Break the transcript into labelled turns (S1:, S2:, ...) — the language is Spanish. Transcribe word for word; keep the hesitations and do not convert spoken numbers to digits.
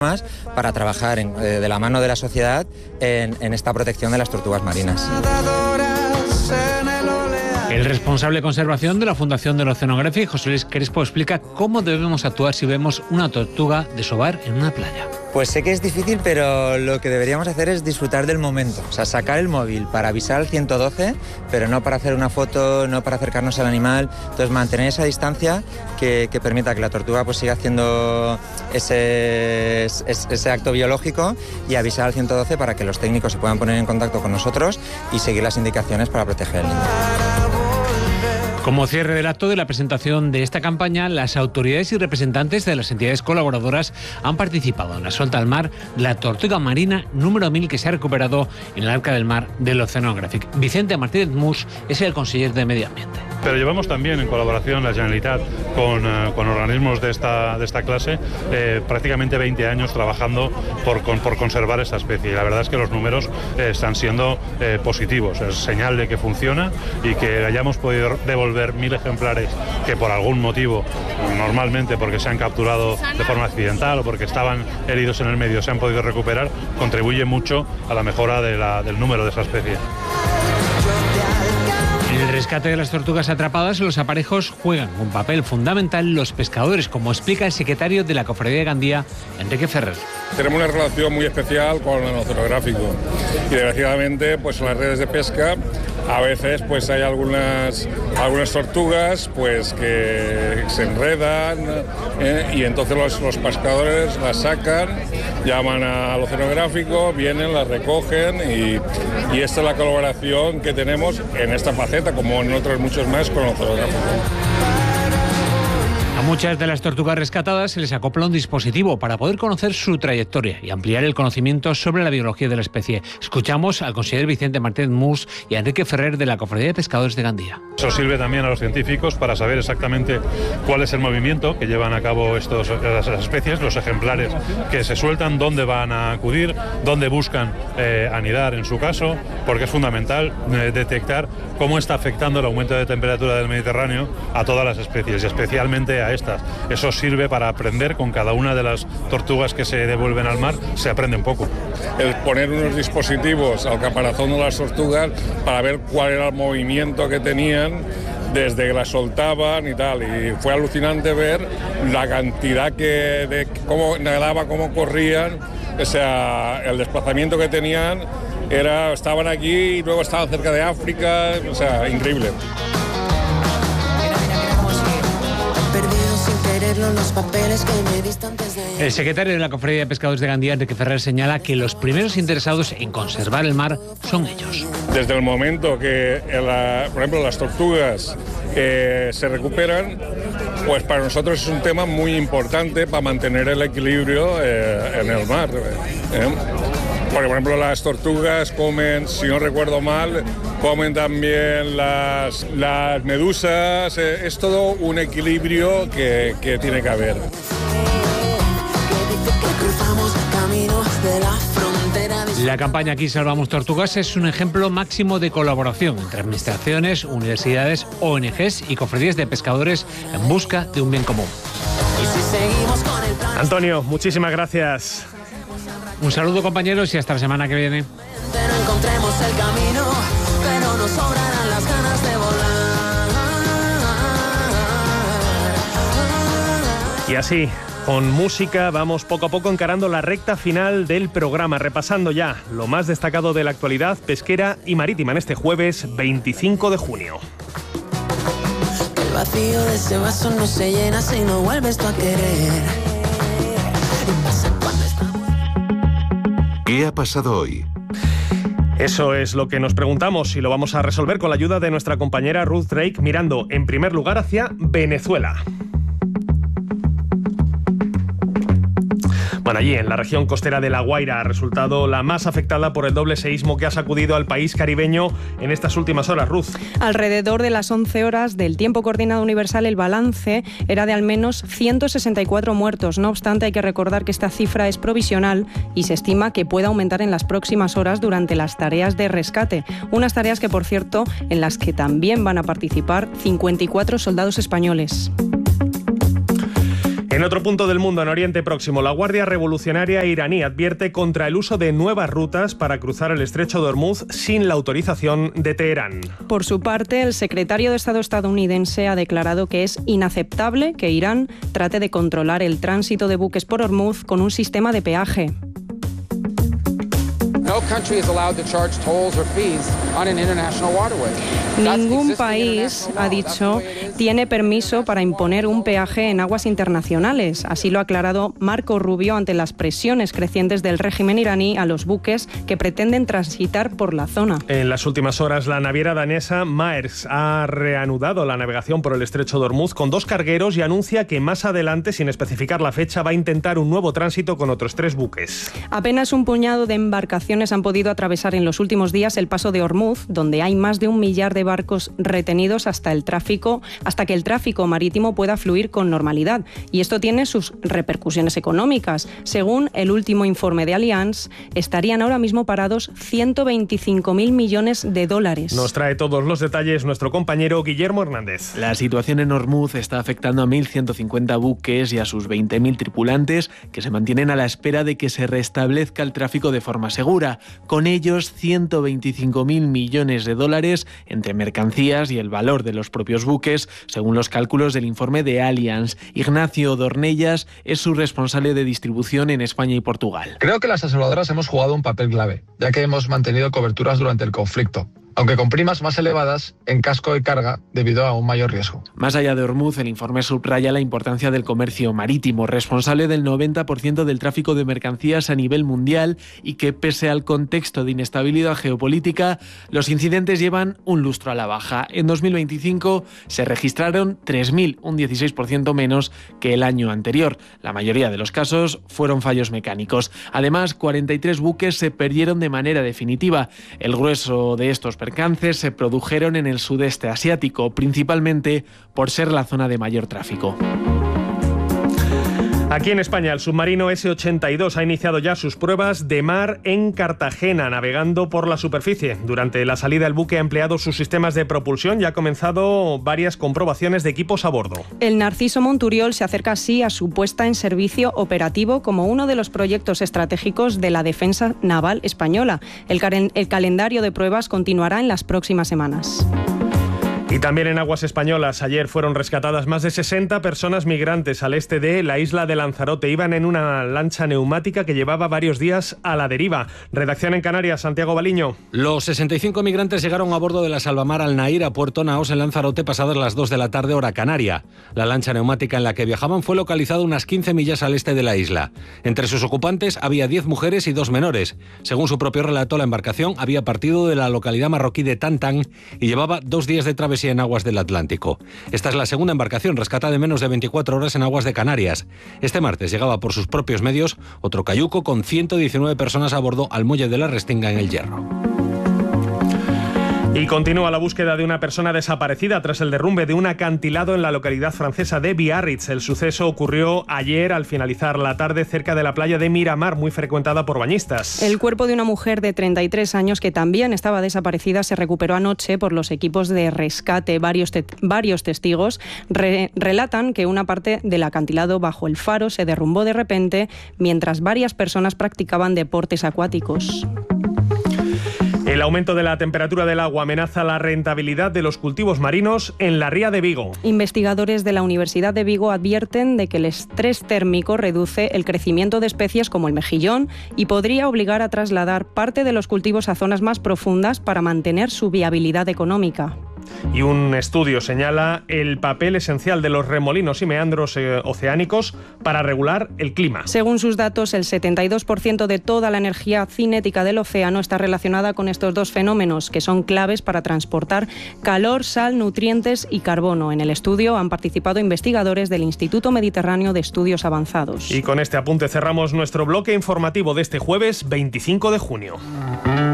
S1: más para trabajar en, eh, de la mano de la sociedad en, en esta protección de las tortugas marinas.
S2: El responsable de conservación de la Fundación del Oceanographic, José Luis Crespo, explica cómo debemos actuar si vemos una tortuga desovar en una playa.
S1: Pues sé que es difícil, pero lo que deberíamos hacer es disfrutar del momento. O sea, sacar el móvil para avisar al ciento doce, pero no para hacer una foto, no para acercarnos al animal. Entonces, mantener esa distancia que, que permita que la tortuga pues siga haciendo ese, ese, ese acto biológico y avisar al ciento doce para que los técnicos se puedan poner en contacto con nosotros y seguir las indicaciones para proteger al niño.
S2: Como cierre del acto de la presentación de esta campaña, las autoridades y representantes de las entidades colaboradoras han participado en la suelta al mar de la tortuga marina número mil que se ha recuperado en el Arca del Mar del Oceanographic. Vicente Martínez Mus es el conseller de Medio Ambiente.
S3: Pero llevamos también en colaboración la Generalitat con, uh, con organismos de esta, de esta clase eh, prácticamente veinte años trabajando por, con, por conservar esta especie. Y la verdad es que los números eh, están siendo eh, positivos. Es señal de que funciona y que hayamos podido devolver mil ejemplares que por algún motivo, normalmente porque se han capturado de forma accidental o porque estaban heridos en el medio, se han podido recuperar, contribuye mucho a la mejora de la, del número de esa especie.
S2: En el rescate de las tortugas atrapadas, los aparejos juegan un papel fundamental los pescadores, como explica el secretario de la Cofradía de Gandía, Enrique Ferrer.
S4: Tenemos una relación muy especial con el oceanográfico y desgraciadamente pues en las redes de pesca a veces pues hay algunas algunas tortugas pues que se enredan eh, y entonces los, los pescadores las sacan, llaman al oceanográfico, vienen, las recogen y, y esta es la colaboración que tenemos en esta faceta como en otros muchos más con el oceanográfico.
S2: A muchas de las tortugas rescatadas se les acopla un dispositivo para poder conocer su trayectoria y ampliar el conocimiento sobre la biología de la especie. Escuchamos al consejero Vicente Martínez Mus y a Enrique Ferrer de la Cofradía de Pescadores de Gandía.
S3: Eso sirve también a los científicos para saber exactamente cuál es el movimiento que llevan a cabo estos, las especies, los ejemplares que se sueltan, dónde van a acudir, dónde buscan eh, anidar en su caso, porque es fundamental eh, detectar cómo está afectando el aumento de temperatura del Mediterráneo a todas las especies y especialmente a estas. Eso sirve para aprender con cada una de las tortugas que se devuelven al mar, se aprende un poco.
S4: El poner unos dispositivos al caparazón de las tortugas para ver cuál era el movimiento que tenían desde que las soltaban y tal, y fue alucinante ver la cantidad que de cómo nadaba, cómo corrían, o sea, el desplazamiento que tenían era, estaban aquí y luego estaban cerca de África, o sea, increíble.
S2: El secretario de la Cofradía de Pescadores de Gandía, Enrique Ferrer, señala que los primeros interesados en conservar el mar son ellos.
S4: Desde el momento que, la, por ejemplo, las tortugas eh, se recuperan, pues para nosotros es un tema muy importante para mantener el equilibrio eh, en el mar. ¿eh? Porque, por ejemplo, las tortugas comen, si no recuerdo mal, comen también las, las medusas. Eh, es todo un equilibrio que, que tiene que haber.
S2: La campaña Aquí Salvamos Tortugas es un ejemplo máximo de colaboración entre administraciones, universidades, O N Ges y cofradías de pescadores en busca de un bien común.
S5: Antonio, muchísimas gracias.
S2: Un saludo, compañeros, y hasta la semana que viene.
S6: No encontremos el camino, pero nos sobrarán las ganas de volar.
S5: Y así, con música, vamos poco a poco encarando la recta final del programa, repasando ya lo más destacado de la actualidad pesquera y marítima en este jueves veinticinco de junio.
S6: El vacío de ese vaso no se llena si no vuelves tú a querer.
S7: ¿Qué ha pasado hoy?
S5: Eso es lo que nos preguntamos y lo vamos a resolver con la ayuda de nuestra compañera Ruth Drake, mirando en primer lugar hacia Venezuela. Bueno, allí en la región costera de La Guaira ha resultado la más afectada por el doble seísmo que ha sacudido al país caribeño en estas últimas horas. Ruth.
S8: Alrededor de las once horas del tiempo coordinado universal, el balance era de al menos ciento sesenta y cuatro muertos. No obstante, hay que recordar que esta cifra es provisional y se estima que pueda aumentar en las próximas horas durante las tareas de rescate. Unas tareas que, por cierto, en las que también van a participar cincuenta y cuatro soldados españoles.
S5: En otro punto del mundo, en Oriente Próximo, la Guardia Revolucionaria iraní advierte contra el uso de nuevas rutas para cruzar el estrecho de Hormuz sin la autorización de Teherán.
S8: Por su parte, el secretario de Estado estadounidense ha declarado que es inaceptable que Irán trate de controlar el tránsito de buques por Hormuz con un sistema de peaje. Ningún país, ha dicho, tiene permiso para imponer un peaje en aguas internacionales. Así lo ha aclarado Marco Rubio ante las presiones crecientes del régimen iraní a los buques que pretenden transitar por la zona.
S5: En las últimas horas, la naviera danesa Maersk ha reanudado la navegación por el estrecho de Hormuz con dos cargueros y anuncia que más adelante, sin especificar la fecha, va a intentar un nuevo tránsito con otros tres buques.
S8: Apenas un puñado de embarcaciones han podido atravesar en los últimos días el paso de Hormuz, donde hay más de un millar de barcos retenidos hasta el tráfico, hasta que el tráfico marítimo pueda fluir con normalidad. Y esto tiene sus repercusiones económicas. Según el último informe de Allianz, estarían ahora mismo parados ciento veinticinco mil millones de dólares.
S5: Nos trae todos los detalles nuestro compañero Guillermo Hernández.
S9: La situación en Hormuz está afectando a mil ciento cincuenta buques y a sus veinte mil tripulantes, que se mantienen a la espera de que se restablezca el tráfico de forma segura. Con ellos, ciento veinticinco mil millones de dólares entre mercancías y el valor de los propios buques, según los cálculos del informe de Allianz. Ignacio Dornellas es su responsable de distribución en España y Portugal.
S10: Creo que las aseguradoras hemos jugado un papel clave, ya que hemos mantenido coberturas durante el conflicto, aunque con primas más elevadas en casco y carga debido a un mayor riesgo.
S9: Más allá de Hormuz, el informe subraya la importancia del comercio marítimo, responsable del noventa por ciento del tráfico de mercancías a nivel mundial, y que, pese al contexto de inestabilidad geopolítica, los incidentes llevan un lustro a la baja. En dos mil veinticinco se registraron tres mil, un dieciséis por ciento menos que el año anterior. La mayoría de los casos fueron fallos mecánicos. Además, cuarenta y tres buques se perdieron de manera definitiva. El grueso de estos percances se produjeron en el sudeste asiático, principalmente por ser la zona de mayor tráfico.
S5: Aquí en España, el submarino ese ochenta y dos ha iniciado ya sus pruebas de mar en Cartagena, navegando por la superficie. Durante la salida, el buque ha empleado sus sistemas de propulsión y ha comenzado varias comprobaciones de equipos a bordo.
S8: El Narciso Monturiol se acerca así a su puesta en servicio operativo como uno de los proyectos estratégicos de la defensa naval española. El, el calendario de pruebas continuará en las próximas semanas.
S5: Y también en aguas españolas, ayer fueron rescatadas más de sesenta personas migrantes al este de la isla de Lanzarote. Iban en una lancha neumática que llevaba varios días a la deriva. Redacción en Canarias, Santiago Baliño.
S11: Los sesenta y cinco migrantes llegaron a bordo de la Salvamar Al Nair a Puerto Naos en Lanzarote pasadas las dos de la tarde hora canaria. La lancha neumática en la que viajaban fue localizada unas quince millas al este de la isla. Entre sus ocupantes había diez mujeres y dos menores. Según su propio relato, la embarcación había partido de la localidad marroquí de Tantán y llevaba dos días de travesía en aguas del Atlántico. Esta es la segunda embarcación rescatada en menos de veinticuatro horas en aguas de Canarias. Este martes llegaba por sus propios medios otro cayuco con ciento diecinueve personas a bordo al muelle de la Restinga en El Hierro.
S5: Y continúa la búsqueda de una persona desaparecida tras el derrumbe de un acantilado en la localidad francesa de Biarritz. El suceso ocurrió ayer al finalizar la tarde cerca de la playa de Miramar, muy frecuentada por bañistas.
S8: El cuerpo de una mujer de treinta y tres años que también estaba desaparecida se recuperó anoche por los equipos de rescate. Varios, te- varios testigos re- relatan que una parte del acantilado bajo el faro se derrumbó de repente mientras varias personas practicaban deportes acuáticos.
S5: El aumento de la temperatura del agua amenaza la rentabilidad de los cultivos marinos en la ría de Vigo.
S8: Investigadores de la Universidad de Vigo advierten de que el estrés térmico reduce el crecimiento de especies como el mejillón y podría obligar a trasladar parte de los cultivos a zonas más profundas para mantener su viabilidad económica.
S5: Y un estudio señala el papel esencial de los remolinos y meandros eh, oceánicos para regular el clima.
S8: Según sus datos, el setenta y dos por ciento de toda la energía cinética del océano está relacionada con estos dos fenómenos, que son claves para transportar calor, sal, nutrientes y carbono. En el estudio han participado investigadores del Instituto Mediterráneo de Estudios Avanzados.
S5: Y con este apunte cerramos nuestro bloque informativo de este jueves veinticinco de junio.